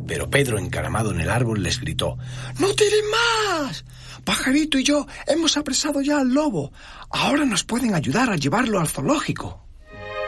Pero Pedro, encaramado en el árbol, les gritó: ¡No tiren más! Pajarito y yo hemos apresado ya al lobo. Ahora nos pueden ayudar a llevarlo al zoológico.